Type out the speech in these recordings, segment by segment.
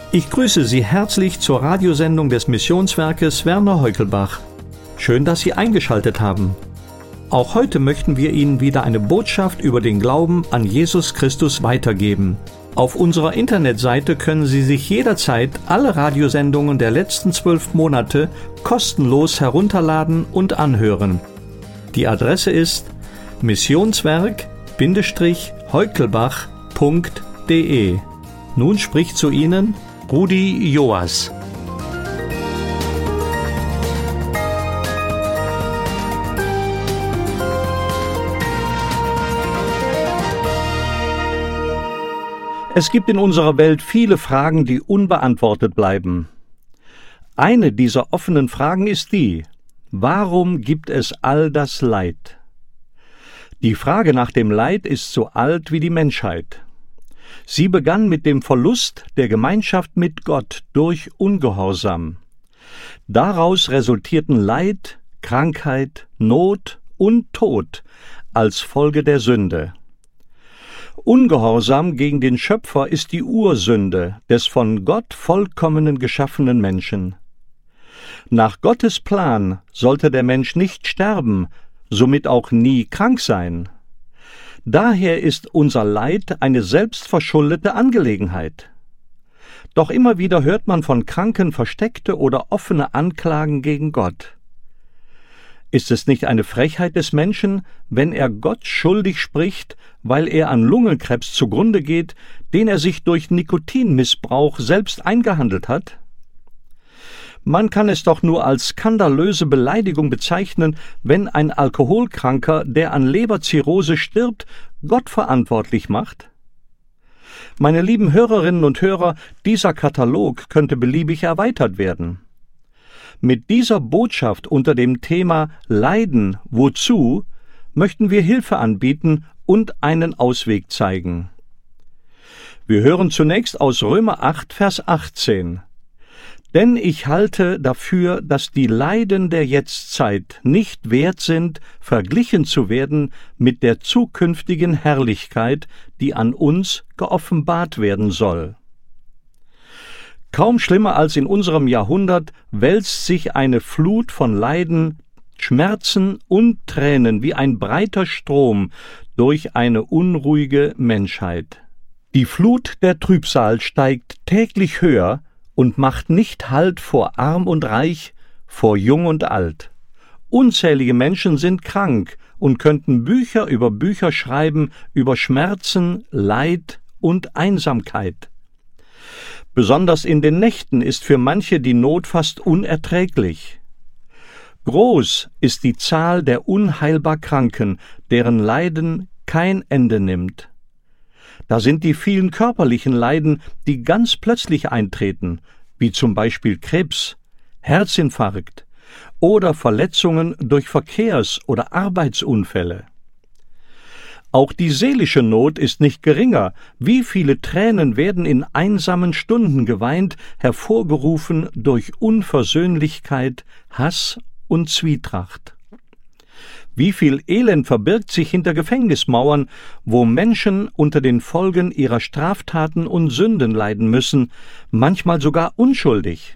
Ich grüße Sie herzlich zur Radiosendung des Missionswerkes Werner Heukelbach. Schön, dass Sie eingeschaltet haben. Auch heute möchten wir Ihnen wieder eine Botschaft über den Glauben an Jesus Christus weitergeben. Auf unserer Internetseite können Sie sich jederzeit alle Radiosendungen der letzten 12 Monate kostenlos herunterladen und anhören. Die Adresse ist missionswerk-heukelbach.de. Nun spricht zu Ihnen Rudi Joas. Es gibt in unserer Welt viele Fragen, die unbeantwortet bleiben. Eine dieser offenen Fragen ist die: Warum gibt es all das Leid? Die Frage nach dem Leid ist so alt wie die Menschheit. Sie begann mit dem Verlust der Gemeinschaft mit Gott durch Ungehorsam. Daraus resultierten Leid, Krankheit, Not und Tod als Folge der Sünde. Ungehorsam gegen den Schöpfer ist die Ursünde des von Gott vollkommenen geschaffenen Menschen. Nach Gottes Plan sollte der Mensch nicht sterben, somit auch nie krank sein. Daher ist unser Leid eine selbstverschuldete Angelegenheit. Doch immer wieder hört man von Kranken versteckte oder offene Anklagen gegen Gott. Ist es nicht eine Frechheit des Menschen, wenn er Gott schuldig spricht, weil er an Lungenkrebs zugrunde geht, den er sich durch Nikotinmissbrauch selbst eingehandelt hat? Man kann es doch nur als skandalöse Beleidigung bezeichnen, wenn ein Alkoholkranker, der an Leberzirrhose stirbt, Gott verantwortlich macht. Meine lieben Hörerinnen und Hörer, dieser Katalog könnte beliebig erweitert werden. Mit dieser Botschaft unter dem Thema Leiden, wozu, möchten wir Hilfe anbieten und einen Ausweg zeigen. Wir hören zunächst aus Römer 8, Vers 18. Denn ich halte dafür, dass die Leiden der Jetztzeit nicht wert sind, verglichen zu werden mit der zukünftigen Herrlichkeit, die an uns geoffenbart werden soll. Kaum schlimmer als in unserem Jahrhundert wälzt sich eine Flut von Leiden, Schmerzen und Tränen wie ein breiter Strom durch eine unruhige Menschheit. Die Flut der Trübsal steigt täglich höher und macht nicht Halt vor Arm und Reich, vor Jung und Alt. Unzählige Menschen sind krank und könnten Bücher über Bücher schreiben über Schmerzen, Leid und Einsamkeit. Besonders in den Nächten ist für manche die Not fast unerträglich. Groß ist die Zahl der unheilbar Kranken, deren Leiden kein Ende nimmt. Da sind die vielen körperlichen Leiden, die ganz plötzlich eintreten, wie zum Beispiel Krebs, Herzinfarkt oder Verletzungen durch Verkehrs- oder Arbeitsunfälle. Auch die seelische Not ist nicht geringer. Wie viele Tränen werden in einsamen Stunden geweint, hervorgerufen durch Unversöhnlichkeit, Hass und Zwietracht. Wie viel Elend verbirgt sich hinter Gefängnismauern, wo Menschen unter den Folgen ihrer Straftaten und Sünden leiden müssen, manchmal sogar unschuldig.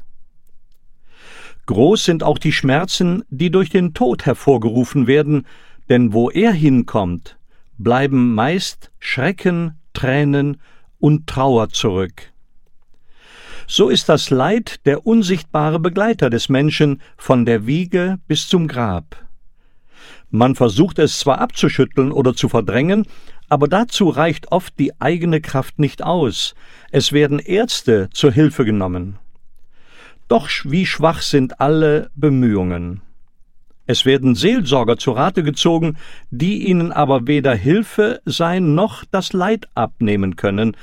Groß sind auch die Schmerzen, die durch den Tod hervorgerufen werden, denn wo er hinkommt, bleiben meist Schrecken, Tränen und Trauer zurück. So ist das Leid der unsichtbare Begleiter des Menschen von der Wiege bis zum Grab. Man versucht es zwar abzuschütteln oder zu verdrängen, aber dazu reicht oft die eigene Kraft nicht aus. Es werden Ärzte zur Hilfe genommen. Doch wie schwach sind alle Bemühungen. Es werden Seelsorger zu Rate gezogen, die ihnen aber weder Hilfe sein noch das Leid abnehmen können,